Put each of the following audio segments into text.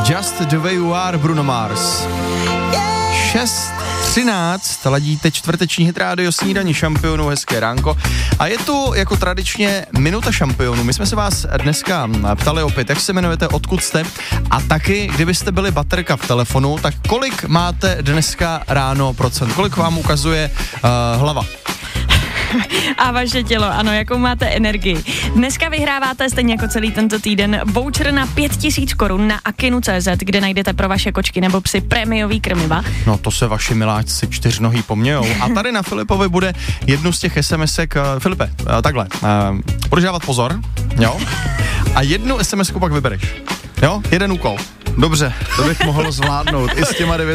Just the way you are, Bruno Mars. 6:13, ladíte čtvrteční hit rádio Snídaní šampionů, hezké ránko. A je tu jako tradičně minuta šampionů. My jsme se vás dneska ptali opět, jak se jmenujete, odkud jste a taky, kdybyste byli baterka v telefonu, tak kolik máte dneska ráno procent, kolik vám ukazuje hlava? A vaše tělo, ano, jakou máte energii. Dneska vyhráváte stejně jako celý tento týden voucher na 5000 korun na akinu.cz, kde najdete pro vaše kočky nebo psy prémiový krmiva. No to se vaši miláčci čtyřnohý pomějou. A tady na Filipovi bude jednu z těch SMSek. Filipe, takhle, budeš dávat pozor, jo? A jednu SMSku pak vybereš, jo? Jeden úkol. Dobře, to bych mohl zvládnout i s těma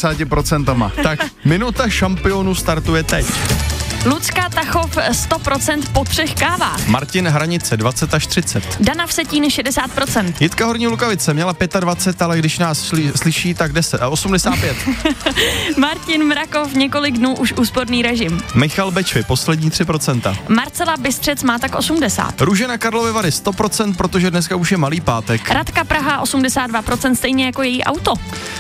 69%. Tak, minuta šampionu startuje teď. Lucka Tachov 100% po 3 kávách. Martin Hranice 20 až 30. Dana Vsetín 60%. Jitka Horní Lukavice měla 25, ale když nás slyší, tak 85. Martin Mrakov několik dnů už úsporný režim. Michal Bečvy, poslední 3%. Marcela Bystřec má tak 80. Růžena Karlovy Vary 100%, protože dneska už je malý pátek. Radka Praha 82%, stejně jako její auto.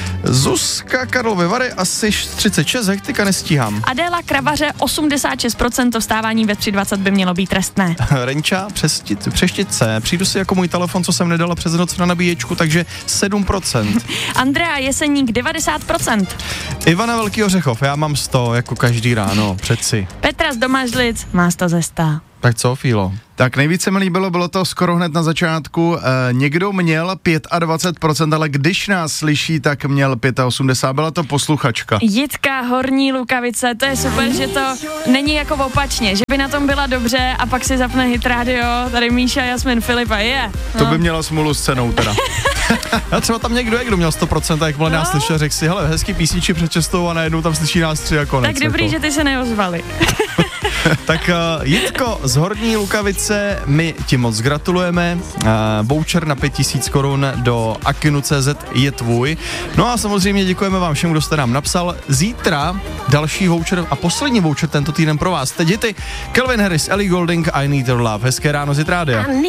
Zuzka Karlovy Vary asi 36, hektika nestíhám. Adéla Kravaře 86%, to vstávání ve 3:20 by mělo být trestné. Renča Přeštice, přijdu si jako můj telefon, co jsem nedala přes noc na nabíječku, takže 7%. Andrea Jeseník 90%. Ivana Velký Ořechov, já mám 100, jako každý ráno, přeci. Petra z Domažlic má 100 ze 100. Tak co, Fílo? Tak nejvíce mi líbilo, bylo to skoro hned na začátku. Někdo měl 25%, ale když nás slyší, tak měl 85%. Byla to posluchačka. Jitka Horní Lukavice, to je super, že to není jako opačně, že by na tom byla dobře a pak si zapne hit radio, tady Míša, Jasmin, Filipa, To by měla smůlu s cenou teda. A třeba tam někdo je, kdo měl 100%, jak volá nás slyšel, řekl si, hele, hezký písničky před čestou a najednou tam slyší nás 3 a konec. Tak dobrý, jako. že ty se neozvali. Tak Jitko z Horní Lukavice, my ti moc gratulujeme. Voucher na 5000 korun do akinu.cz je tvůj. No a samozřejmě děkujeme vám všem, kdo jste nám napsal. Zítra další voucher a poslední voucher tento týden pro vás. Teď hity Calvin Harris, Ellie Goulding, I Need Your Love. Hezké ráno z Hit Rádia.